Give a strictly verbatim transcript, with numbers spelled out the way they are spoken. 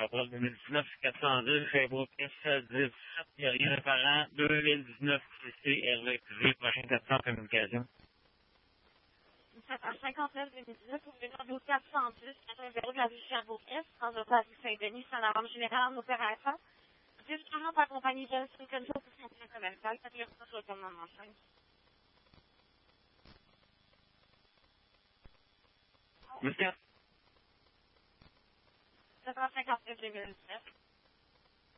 Caporal deux mille dix-neuf quatre cent deux, Sherbrooke S dix-sept, il n'y a rien réparant, deux mille dix-neuf C C R V activé, prochain quatre cents communication. À cinquante-neuf deux mille dix-neuf, vous venez au quatre cent dix, quatre-vingt de la rue Sherbrooke-Est, dans le place Saint-Denis, c'est en avant général en opération. dix quarante par compagnie de Synchronio pour son plan commercial, quatre heures sur le commandement cinq. Monsieur? sept cent cinquante-neuf deux mille dix-neuf.